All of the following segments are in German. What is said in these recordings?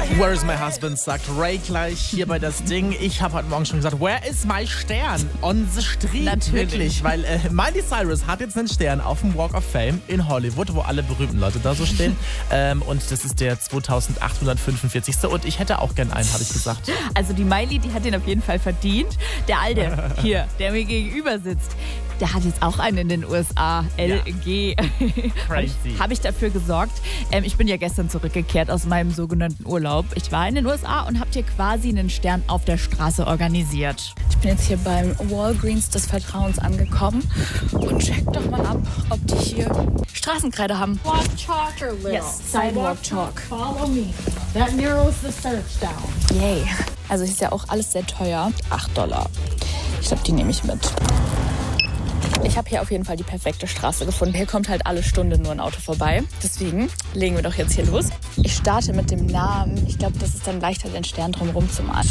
Where is my husband, sagt Ray gleich hier bei das Ding. Ich habe heute Morgen schon gesagt, where is my Stern? On the street. Natürlich. Wirklich, weil Miley Cyrus hat jetzt einen Stern auf dem Walk of Fame in Hollywood, wo alle berühmten Leute da so stehen. Und das ist der 2845. Und ich hätte auch gern einen, habe ich gesagt. Also die Miley, die hat den auf jeden Fall verdient. Der Alte hier, der mir gegenüber sitzt, der hat jetzt auch einen in den USA. LG. Crazy. Habe ich dafür gesorgt. Ich bin ja gestern zurückgekehrt aus meinem sogenannten Urlaub. Ich war in den USA und habe hier quasi einen Stern auf der Straße organisiert. Ich bin jetzt hier beim Walgreens des Vertrauens angekommen und check doch mal ab, ob die hier Straßenkreide haben. Walk chalk or little? Yes, sidewalk chalk. Follow me. That narrows the search down. Yay. Also ist ja auch alles sehr teuer. $8. Ich glaube, die nehme ich mit. Ich habe hier auf jeden Fall die perfekte Straße gefunden. Hier kommt halt alle Stunde nur ein Auto vorbei. Deswegen legen wir doch jetzt hier los. Ich starte mit dem Namen. Ich glaube, das ist dann leichter, den Stern drumherum zu malen.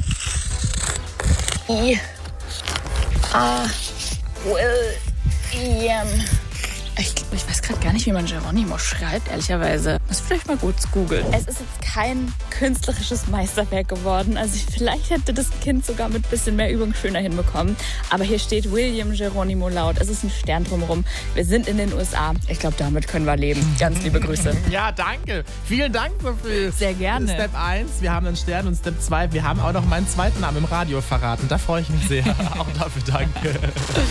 William. Ich weiß gerade gar nicht, wie man Geronimo schreibt, ehrlicherweise. Muss vielleicht mal kurz googeln. Es ist jetzt kein künstlerisches Meisterwerk geworden. Also vielleicht hätte das Kind sogar mit ein bisschen mehr Übung schöner hinbekommen. Aber hier steht William Geronimo Laut. Es ist ein Stern drumherum. Wir sind in den USA. Ich glaube, damit können wir leben. Ganz liebe Grüße. Ja, danke. Vielen Dank, Sophie. Sehr gerne. Step 1, wir haben einen Stern und Step 2, wir haben auch noch meinen zweiten Namen im Radio verraten. Da freue ich mich sehr. Auch dafür danke.